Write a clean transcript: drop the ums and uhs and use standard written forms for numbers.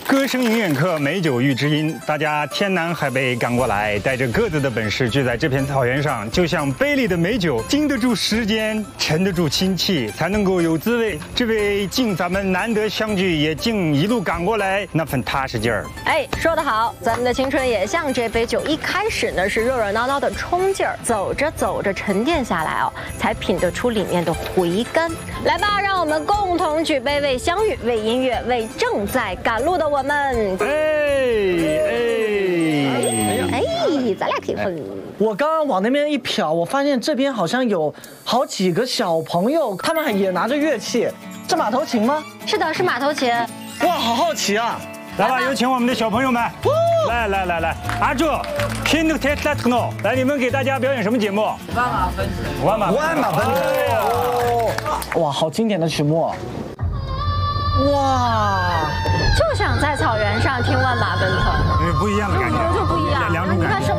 歌声迎远客，美酒育知音。大家天南海北赶过来，带着各自的本事聚在这片草原上，就像杯里的美酒，经得住时间，沉得住亲戚，才能够有滋味。这位敬咱们难得相聚，也敬一路赶过来那份踏实劲儿。 哎，说得好，咱们的青春也像这杯酒，一开始呢是热热闹闹的冲劲儿，走着走着沉淀下来哦，才品得出里面的回甘。来吧，让我们共同举杯，为相遇，为音乐，为正在赶路的我们。咱俩可以分。 我刚刚往那边一瞟，我发现这边好像有好几个小朋友，他们也拿着乐器，这马头琴吗？ 是的，是马头琴。 哇，好好奇啊！ 来吧，有请我们的小朋友们。来，阿柱 ，King Tetano， 来，你们给大家表演什么节目？万马奔腾。 哇，好经典的曲目。哇， 就想在草原上听万马奔腾， 不一样的感觉， 就不一样。 两种感觉。